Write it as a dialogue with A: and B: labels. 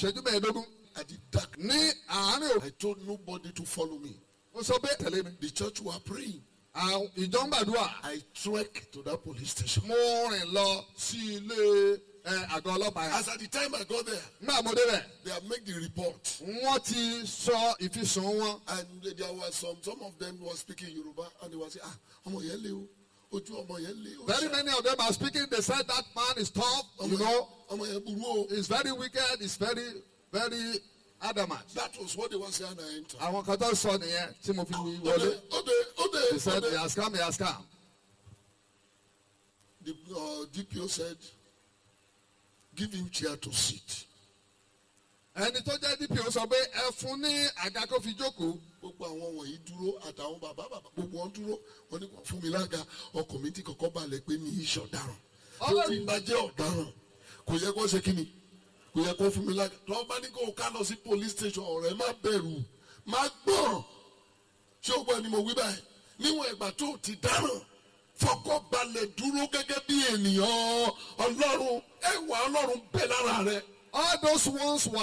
A: ìṣẹ́jú mẹ́ẹ̀ẹ́dógún.
B: At the dark,
A: Ní àárín
B: I told nobody to follow me.
A: ó sọ pé tẹ̀lé mi.
B: The church were praying.
A: Àwọn ìjọ ń gbàdúrà.
B: I trekked to that police station.
A: Mo rìn lọ sí ilé àgọ́ ọlọ́pàá yẹn.
B: As at the time I got there,
A: Nígbà mo débẹ̀,
B: they have made the report.
A: wọ́n ti sọ ìfisùn wọn.
B: And there were some of them were speaking Yoruba, and they were saying, ọmọ yẹn lé o, ojú ọmọ yẹn lé o.
A: Very many of them are speaking. They said that man is tough, you know.
B: Ọmọ yẹn burú o.
A: He's very wicked. He's very, very adamant.
B: That was what they were saying I entered.
A: Àwọn kan tó sọ nìyẹn tí mo fi wọlé. They said he has come, he has come.
B: The DPO said, give him chair to sit.
A: Ẹni tó jẹ́ DPO sọ pé ẹ fún ní àga kó fi jókòó.
B: Gbogbo àwọn wọ̀nyí dúró àtàwọn bàbá gbogbo wọn dúró wọn ní kò fún mi lága ọkàn mi ti kọ́kọ́ balẹ̀ pé mi í ṣe ọ̀daràn. Tó ti ń bá jẹ́ ọ̀daràn kò yẹ kó ṣe kí ni kò yẹ kó fún mi lága. Tó bá ní kó ká lọ sí police station ọ̀rẹ́ má bẹ̀rù má gbọ́n. Ṣé o gbọ́ ni mo wí báyìí? Níwọ̀n ìgbà tó ti dáràn fọkọ́ balẹ̀ dúró gẹ́gẹ́ bí ènìyàn Ọlọ́run ẹwà Ọlọ́run bẹ lára rẹ.
A: All those ones were